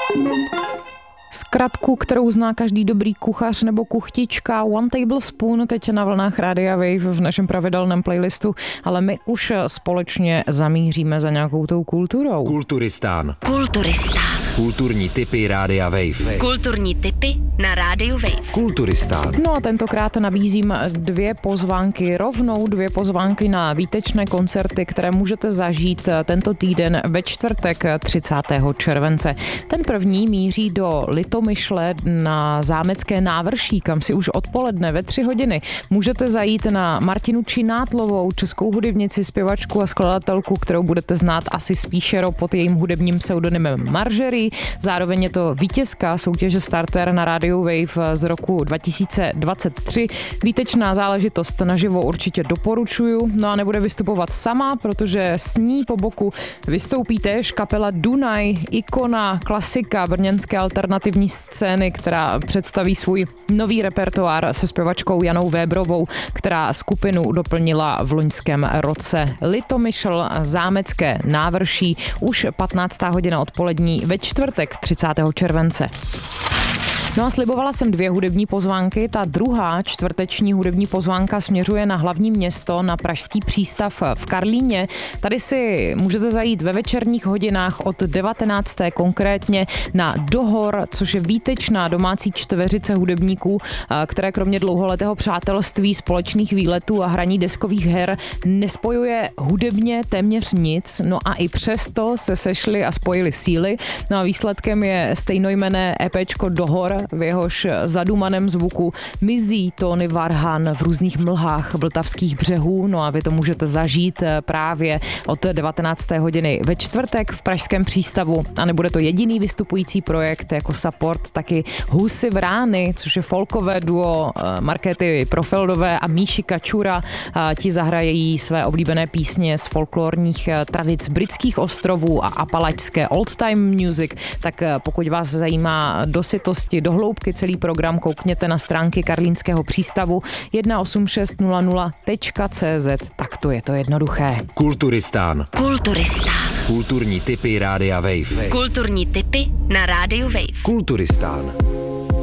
Zkratku, kterou zná každý dobrý kuchař nebo kuchtička, One Tablespoon, teď na vlnách Rádia Wave v našem pravidelném playlistu, ale my už společně zamíříme za nějakou tou kulturou. Kulturistán. Kulturní tipy Rádia Wave. Kulturní tipy na Rádiu Wave. Kulturistán. No a tentokrát nabízím rovnou dvě pozvánky na výtečné koncerty, které můžete zažít tento týden ve čtvrtek 30. července. Ten první míří do Litomyšle na Zámecké návrší, kam si už odpoledne ve 3 hodiny můžete zajít na Martinu Činátlovou, českou hudebnici, zpěvačku a skladatelku, kterou budete znát asi spíše pod jejím hudebním pseudonymem Marjorie. Zároveň je to vítězka soutěže Starter na Radio Wave z roku 2023. Výtečná záležitost, naživo určitě doporučuju. No a nebude vystupovat sama, protože s ní po boku vystoupí též kapela Dunaj, ikona, klasika brněnské alternativní scény, která představí svůj nový repertoár se zpěvačkou Janou Vébrovou, která skupinu doplnila v loňském roce. Litomyšl, Zámecké návrší, už 15. hodina odpolední ve čtvrtek 30. července. No a slibovala jsem 2 hudební pozvánky, ta druhá čtvrteční hudební pozvánka směřuje na hlavní město, na pražský přístav v Karlíně. Tady si můžete zajít ve večerních hodinách od 19. konkrétně na Dohor, což je výtečná domácí čtveřice hudebníků, které kromě dlouholetého přátelství, společných výletů a hraní deskových her nespojuje hudebně téměř nic, no a i přesto se sešli a spojili síly. No a výsledkem je stejnojmenné EPčko Dohor, v jehož zadumaném zvuku mizí tóny varhan v různých mlhách vltavských břehů, no a vy to můžete zažít právě od 19. hodiny ve čtvrtek v pražském přístavu a nebude to jediný vystupující projekt, jako support taky Husy Vrány, což je folkové duo Markéty Profeldové a Míši Kačura. Ti zahrají své oblíbené písně z folklorních tradic britských ostrovů a apalačské old time music, tak pokud vás zajímá do sytosti, do hloubky celý program, koukněte na stránky Karlínského přístavu 18600.cz, tak to je to jednoduché. Kulturistán. Kulturní tipy Rádia Wave. Kulturní tipy na Rádiu Wave. Kulturistán.